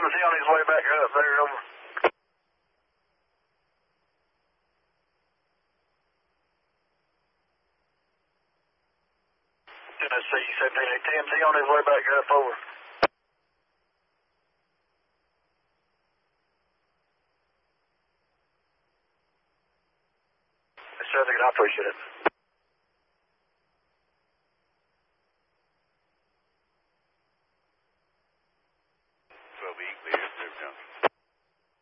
TMZ on his way back up there, over. Tennessee 17, TMZ on his way back up, over. Yes, sir, I appreciate it.